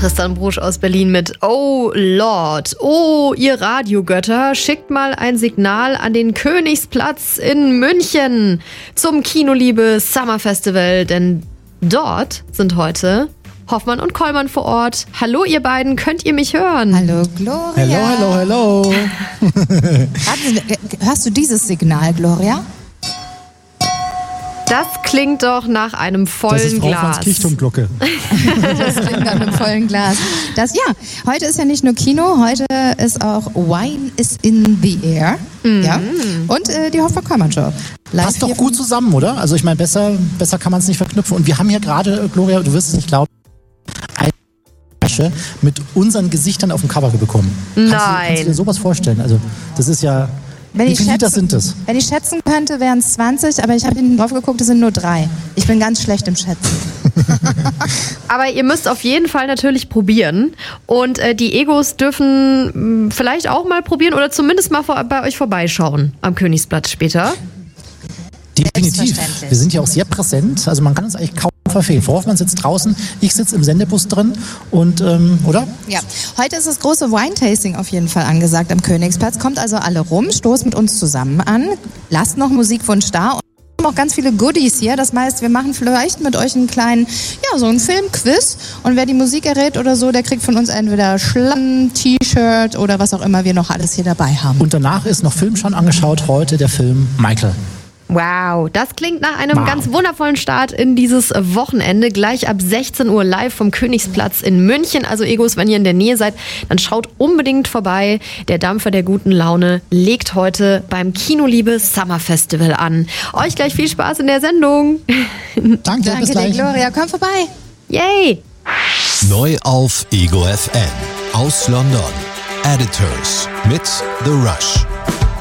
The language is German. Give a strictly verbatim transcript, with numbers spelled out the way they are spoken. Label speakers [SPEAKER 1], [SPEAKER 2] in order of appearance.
[SPEAKER 1] Tristan Brusch aus Berlin mit Oh Lord. Oh, ihr Radiogötter, schickt mal ein Signal an den Königsplatz in München zum Kinoliebe Summer Festival, denn dort sind heute Hoffmann und Kollmann vor Ort. Hallo ihr beiden, könnt ihr mich hören?
[SPEAKER 2] Hallo Gloria.
[SPEAKER 3] Hallo, hallo, hallo.
[SPEAKER 2] Hörst du dieses Signal, Gloria?
[SPEAKER 1] Das klingt doch nach einem vollen
[SPEAKER 3] Das ist Frau
[SPEAKER 1] Glas.
[SPEAKER 3] Franz Kirchturmglocke.
[SPEAKER 2] Das klingt nach einem vollen Glas. Das, ja, heute ist ja nicht nur Kino, heute ist auch Wine is in the Air. Mhm. Ja? Und äh, die Hoffmann-Kollmann-Show.
[SPEAKER 3] Passt doch gut zusammen, oder? Also ich meine, besser, besser kann man es nicht verknüpfen. Und wir haben hier gerade, Gloria, du wirst es nicht glauben, eine Flasche mit unseren Gesichtern auf dem Cover bekommen.
[SPEAKER 1] Nein.
[SPEAKER 3] Kannst du, kannst du dir sowas vorstellen? Also das ist ja...
[SPEAKER 2] Wenn
[SPEAKER 3] Wie
[SPEAKER 2] ich,
[SPEAKER 3] viele Liter
[SPEAKER 2] schätzen,
[SPEAKER 3] sind es?
[SPEAKER 2] wenn ich schätzen könnte, wären es zwanzig, aber ich habe hinten drauf geguckt, es sind nur drei. Ich bin ganz schlecht im Schätzen.
[SPEAKER 1] Aber ihr müsst auf jeden Fall natürlich probieren. Und äh, die Egos dürfen mh, vielleicht auch mal probieren oder zumindest mal vor, bei euch vorbeischauen am Königsplatz später.
[SPEAKER 3] Definitiv. Wir sind ja auch sehr präsent. Also man kann uns eigentlich kaum verfehlen. Frau Hoffmann sitzt draußen, ich sitze im Sendebus drin. Und, ähm, oder?
[SPEAKER 2] Ja, heute ist das große Wine-Tasting auf jeden Fall angesagt am Königsplatz. Kommt also alle rum, stoßt mit uns zusammen an, lasst noch Musikwunsch da. Und wir haben auch ganz viele Goodies hier. Das heißt, wir machen vielleicht mit euch einen kleinen, ja, so einen Filmquiz. Und wer die Musik errät oder so, der kriegt von uns entweder Schlangen, T-Shirt oder was auch immer wir noch alles hier dabei haben.
[SPEAKER 3] Und danach ist noch Film schon angeschaut, heute der Film Michael.
[SPEAKER 1] Wow, das klingt nach einem
[SPEAKER 3] Wow.
[SPEAKER 1] ganz wundervollen Start in dieses Wochenende. Gleich ab sechzehn Uhr live vom Königsplatz in München. Also Egos, wenn ihr in der Nähe seid, dann schaut unbedingt vorbei. Der Dampfer der guten Laune legt heute beim Kinoliebe Summer Festival an. Euch gleich viel Spaß in der Sendung.
[SPEAKER 3] Danke,
[SPEAKER 2] Danke
[SPEAKER 3] bis
[SPEAKER 2] dir,
[SPEAKER 3] gleich.
[SPEAKER 2] Gloria. Komm vorbei.
[SPEAKER 1] Yay!
[SPEAKER 4] Neu auf Ego F M. Aus London. Editors mit The Rush.